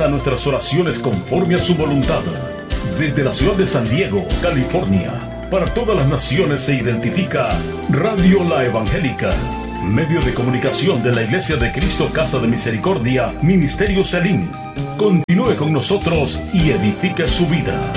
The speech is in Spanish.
contesta nuestras oraciones conforme a su voluntad. Desde la ciudad de San Diego, California, para todas las naciones se identifica Radio La Evangélica, medio de comunicación de la Iglesia de Cristo Casa de Misericordia, Ministerio Selim. Continúe con nosotros y edifique su vida.